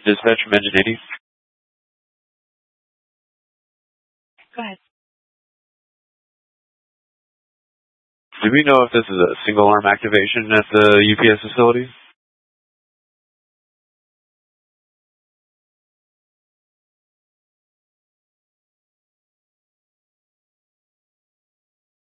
Dispatch from Engine 80. Go ahead. Do we know if this is a single arm activation at the UPS facility?